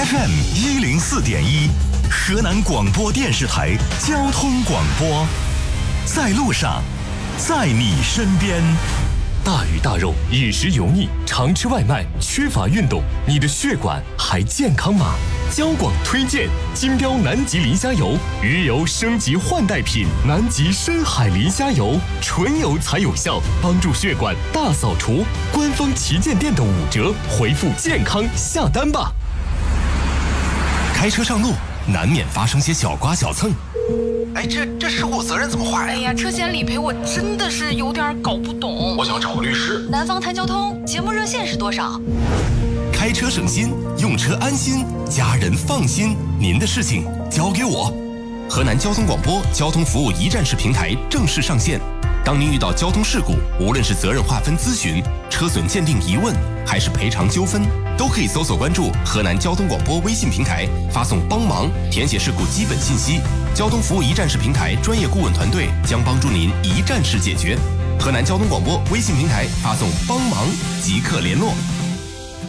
FM104.1，河南广播电视台交通广播，在路上，在你身边。 大鱼大肉，饮食油腻，常吃外卖，缺乏运动，你的血管还健康吗？交广推荐金标南极磷虾油，鱼油升级换代品，南极深海磷虾油，纯油才有效，帮助血管大扫除。官方旗舰店的5折，回复健康下单吧。 开车上路难免发生些小刮小蹭， 哎，这事故责任怎么划呀？ 哎呀，车险理赔我真的是有点搞不懂。 我想找个律师。 南方谈交通节目热线是多少？ 开车省心，用车安心，家人放心。您的事情交给我。河南交通广播交通服务一站式平台正式上线。当您遇到交通事故，无论是责任划分咨询、车损鉴定疑问，还是赔偿纠纷，都可以搜索关注河南交通广播微信平台，发送帮忙，填写事故基本信息。交通服务一站式平台专业顾问团队将帮助您一站式解决。河南交通广播微信平台发送帮忙即刻联络。